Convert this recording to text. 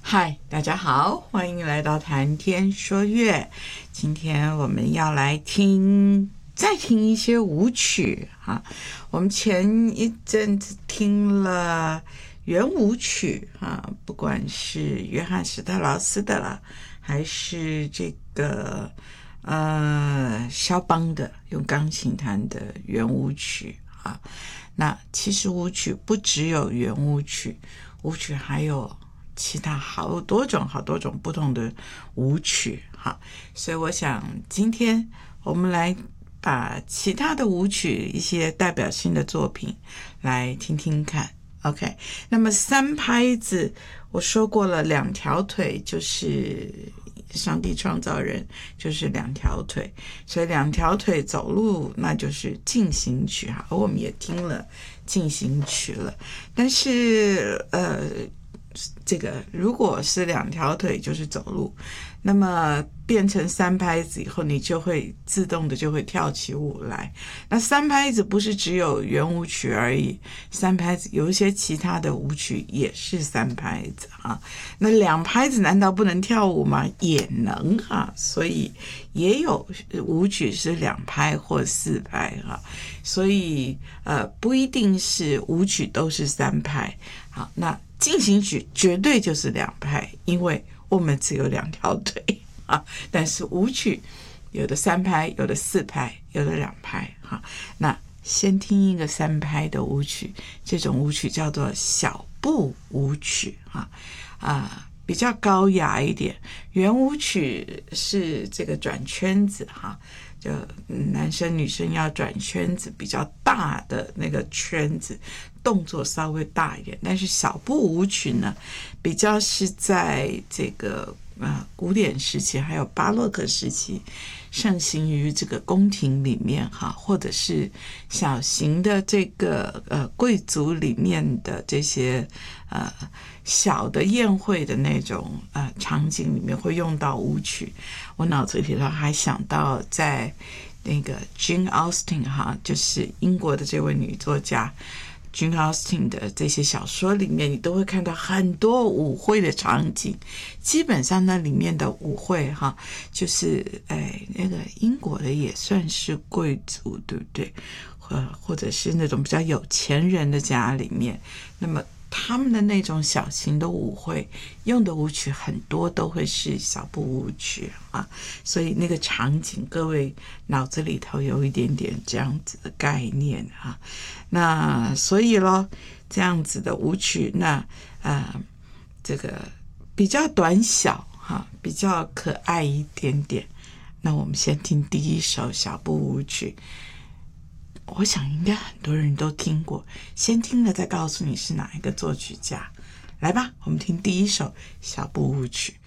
嗨，大家好，欢迎来到谈天说乐。今天我们要来再听一些舞曲哈。我们前一阵子听了圆舞曲啊，不管是约翰史特劳斯的啦，还是这个肖邦的用钢琴弹的圆舞曲啊。那其实舞曲不只有圆舞曲，舞曲还有其他好多种不同的舞曲哈，所以我想今天我们来把其他的舞曲一些代表性的作品来听听看。 OK， 那么三拍子我说过了，两条腿就是上帝创造人就是两条腿，所以两条腿走路那就是进行曲哈，而我们也听了进行曲了。但是这个如果是两条腿就是走路，那么变成三拍子以后，你就会自动的就会跳起舞来。那三拍子不是只有圆舞曲而已，三拍子有一些其他的舞曲也是三拍子啊。那两拍子难道不能跳舞吗？也能啊，所以也有舞曲是两拍或四拍啊。所以不一定是舞曲都是三拍。好，那进行曲绝对就是两拍，因为我们只有两条腿啊。但是舞曲有的三拍，有的四拍，有的两拍哈。那先听一个三拍的舞曲，这种舞曲叫做小步舞曲比较高雅一点。圆舞曲是这个转圈子哈，就男生女生要转圈子，比较大的那个圈子，动作稍微大一点。但是小步舞曲呢，比较是在这个古典时期还有巴洛克时期盛行于这个宫廷里面哈，或者是小型的这个贵族里面的这些小的宴会的那种场景里面会用到舞曲。我脑子里头还想到在那个 Jane Austen 哈，就是英国的这位女作家Jane Austen 的这些小说里面，你都会看到很多舞会的场景。基本上那里面的舞会哈，就是那个英国的也算是贵族，对不对？或者是那种比较有钱人的家里面，那么他们的那种小型的舞会用的舞曲很多都会是小步舞曲啊，所以那个场景各位脑子里头有一点点这样子的概念啊。那所以咯，这样子的舞曲，那这个比较短小哈，比较可爱一点点。那我们先听第一首小步舞曲，我想应该很多人都听过，先听了再告诉你是哪一个作曲家。来吧，我们听第一首小步舞曲。